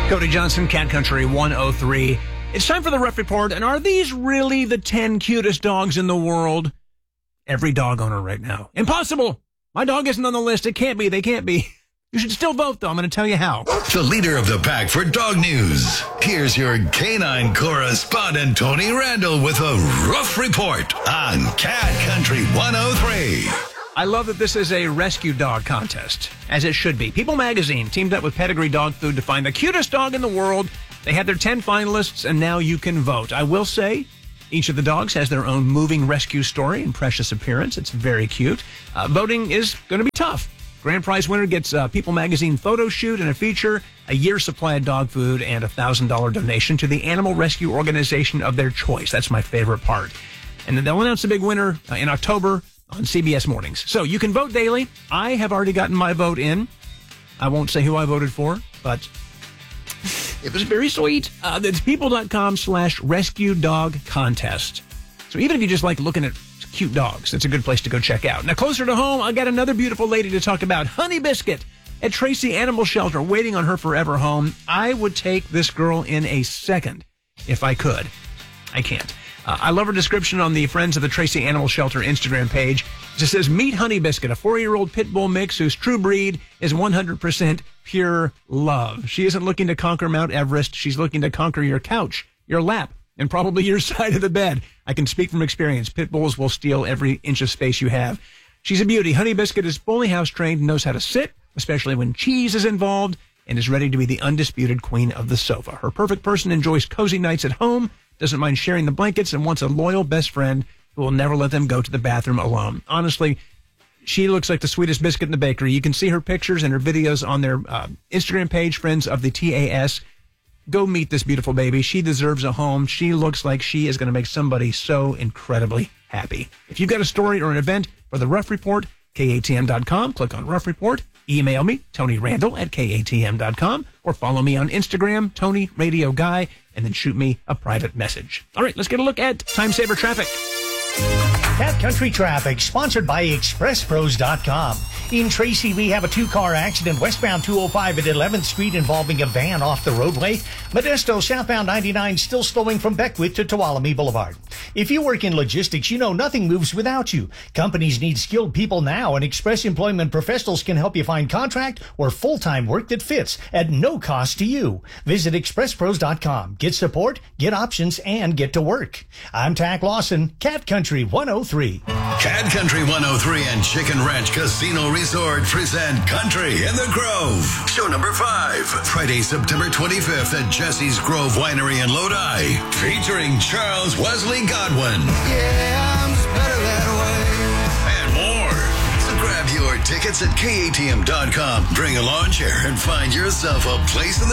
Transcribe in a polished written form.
Cody Johnson, Cat Country 103. It's time for the Ref Report. And are these really the 10 cutest dogs in the world? Every dog owner right now. Impossible. My dog isn't on the list. It can't be. They can't be. You should still vote, though. I'm going to tell you how. The leader of the pack for dog news. Here's your canine correspondent, Tony Randall, with a Rough Report on Cat Country 103. I love that this is a rescue dog contest, as it should be. People Magazine teamed up with Pedigree Dog Food to find the cutest dog in the world. They had their 10 finalists, and now you can vote. I will say, each of the dogs has their own moving rescue story and precious appearance. It's very cute. Voting is going to be tough. Grand prize winner gets a People Magazine photo shoot and a feature, a year's supply of dog food, and a $1,000 donation to the animal rescue organization of their choice. That's my favorite part. And then they'll announce the big winner in October on CBS Mornings. So you can vote daily. I have already gotten my vote in. I won't say who I voted for, but it was very sweet. That's people.com/rescue dog contest. So even if you just like looking at cute dogs, it's a good place to go check out. Now, closer to home, I got another beautiful lady to talk about. Honey Biscuit at Tracy Animal Shelter, waiting on her forever home. I would take this girl in a second if I could. I can't. I love her description on the Friends of the Tracy Animal Shelter Instagram page. It just says, meet Honey Biscuit, a 4-year-old pit bull mix whose true breed is 100% pure love. She isn't looking to conquer Mount Everest. She's looking to conquer your couch, your lap, and probably your side of the bed. I can speak from experience. Pit bulls will steal every inch of space you have. She's a beauty. Honey Biscuit is fully house-trained and knows how to sit, especially when cheese is involved, and is ready to be the undisputed queen of the sofa. Her perfect person enjoys cozy nights at home, doesn't mind sharing the blankets, and wants a loyal best friend who will never let them go to the bathroom alone. Honestly, she looks like the sweetest biscuit in the bakery. You can see her pictures and her videos on their Instagram page, Friends of the TAS. Go meet this beautiful baby. She deserves a home. She looks like she is going to make somebody so incredibly happy. If you've got a story or an event for the Rough Report, KATM.com, click on Rough Report. Email me, Tony Randall at KATM.com, or follow me on Instagram, Tony Radio Guy, and then shoot me a private message. All right, let's get a look at Time Saver Traffic. Cat Country Traffic, sponsored by ExpressPros.com. In Tracy, we have a 2-car accident westbound 205 at 11th Street involving a van off the roadway. Modesto, southbound 99, still slowing from Beckwith to Tuolumne Boulevard. If you work in logistics, you know nothing moves without you. Companies need skilled people now, and Express Employment Professionals can help you find contract or full-time work that fits at no cost to you. Visit ExpressPros.com. Get support, get options, and get to work. I'm Tack Lawson, Cat Country 103. Cat Country 103 and Chicken Ranch Casino Resort present Country in the Grove. Show number 5, Friday, September 25th at Jesse's Grove Winery in Lodi, featuring Charles Wesley Godwin. Yeah, I'm just better that way. And more. So grab your tickets at KATM.com. Bring a lawn chair and find yourself a place in the